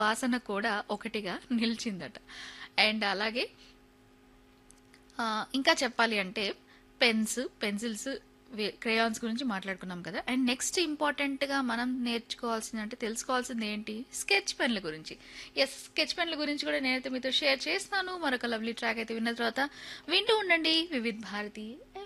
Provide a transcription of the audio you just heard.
వాసన కూడా ఒకటిగా నిలిచిందట. అండ్ అలాగే ఇంకా చెప్పాలి అంటే పెన్సిల్స్, క్రేయాన్స్ గురించి మాట్లాడుకున్నాం కదా. అండ్ నెక్స్ట్ ఇంపార్టెంట్గా మనం నేర్చుకోవాల్సింది అంటే తెలుసుకోవాల్సింది ఏంటి, స్కెచ్ పెన్ల గురించి. ఎస్, స్కెచ్ పెన్ల గురించి కూడా నేనైతే మీతో షేర్ చేస్తాను. మరొక లవ్లీ ట్రాక్ అయితే విన్న తర్వాత వింటూ ఉండండి వివిధ్ భారతి